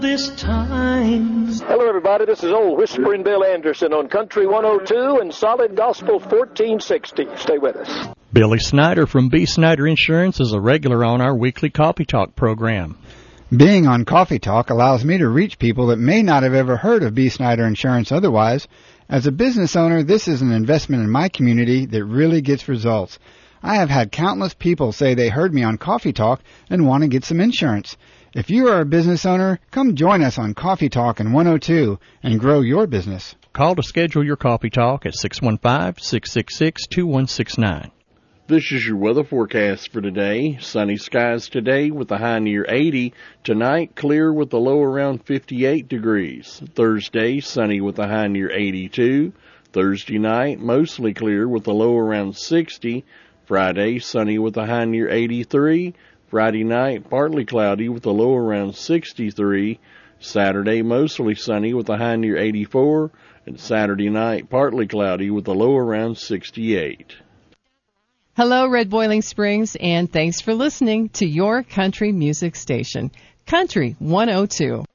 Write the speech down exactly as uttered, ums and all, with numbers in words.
This time. Hello, everybody. This is old Whispering Bill Anderson on Country one oh two and Solid Gospel fourteen sixty. Stay with us. Billy Snyder from B. Snyder Insurance is a regular on our weekly Coffee Talk program. Being on Coffee Talk allows me to reach people that may not have ever heard of B. Snyder Insurance otherwise. As a business owner, this is an investment in my community that really gets results. I have had countless people say they heard me on Coffee Talk and want to get some insurance. If you are a business owner, come join us on Coffee Talk in one oh two and grow your business. Call to schedule your Coffee Talk at six one five, six six six, two one six nine. This is your weather forecast for today. Sunny skies today with a high near eighty. Tonight, clear with a low around fifty-eight degrees. Thursday, sunny with a high near eighty-two. Thursday night, mostly clear with a low around sixty. Friday, sunny with a high near eighty-three. Friday night, partly cloudy with a low around sixty-three. Saturday, mostly sunny with a high near eighty-four. And Saturday night, partly cloudy with a low around sixty-eight. Hello, Red Boiling Springs, and thanks for listening to your country music station, Country one oh two.